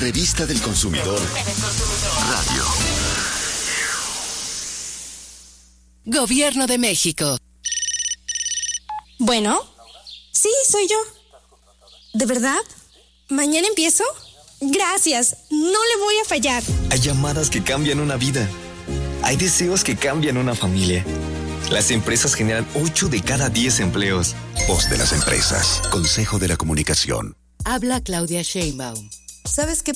revista del consumidor. Radio. Gobierno de México. Bueno, sí, soy yo. ¿De verdad? ¿Mañana empiezo? Gracias, no le voy a fallar. Hay llamadas que cambian una vida. Hay deseos que cambian una familia. Las empresas generan 8 de cada 10 empleos. Voz de las empresas. Consejo de la Comunicación. Habla Claudia Sheinbaum. ¿Sabes qué